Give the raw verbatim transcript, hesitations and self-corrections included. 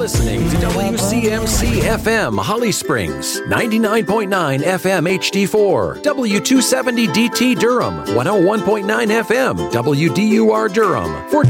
Listening to W C M C F M Holly Springs, ninety-nine point nine F M H D four, W two seventy D T Durham, one oh one point nine F M W D U R Durham, for